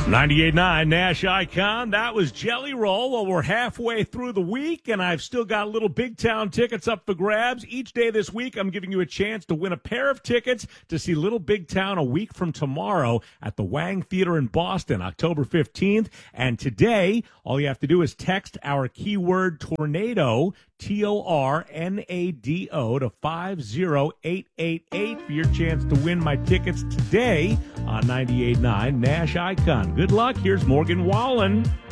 98.9 Nash Icon. That was Jelly Roll. Well, we're halfway through the week, and I've still got little Big Town tickets up for grabs. Each day this week, I'm giving you a chance to win a pair of tickets to see Little Big Town a week from tomorrow at the Wang Theater in Boston, October 15th. And today, all you have to do is text our keyword tornado, TORNADO, to 50888 for your chance to win my tickets today on 98.9 Nash Icon. Good luck. Here's Morgan Wallen.